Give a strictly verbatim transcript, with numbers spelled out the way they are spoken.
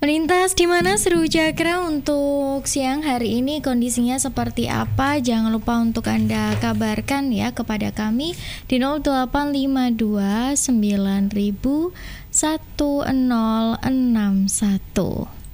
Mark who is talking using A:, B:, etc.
A: Melintas di mana Seru Cakra untuk siang hari ini kondisinya seperti apa? Jangan lupa untuk Anda kabarkan ya kepada kami di nol delapan lima dua sembilan nol nol satu nol enam satu.